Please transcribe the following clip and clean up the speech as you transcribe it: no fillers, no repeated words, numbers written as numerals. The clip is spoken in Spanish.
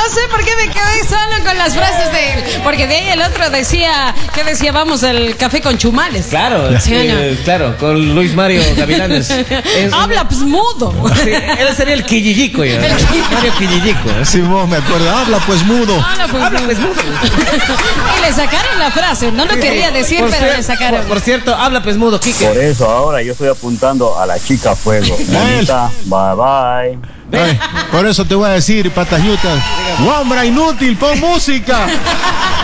sé por qué me quedé solo con las frases de él. Porque de ahí el otro decía, ¿qué decía? Vamos al café con chumales. Claro, ¿Sí o no? claro, con Luis Mario Gavilanes. Habla pues mudo. Sí, él sería el Quillillico ya. Mario Quillillico. Simón, me acuerdo. Habla pues mudo. Habla pues mudo. Y le sacaron la frase. No lo quería decir, pero le sacaron. Por cierto, habla pues mudo, Quique. Por eso ahora yo estoy apuntando a la chica fuego. Bonita, bye bye. Ay, por eso te voy a decir, patajutas. Guambra inútil, pon música.